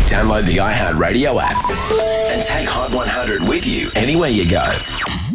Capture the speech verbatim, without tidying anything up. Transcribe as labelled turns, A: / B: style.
A: Download the iHeartRadio app and take Hot one hundred with you anywhere you go.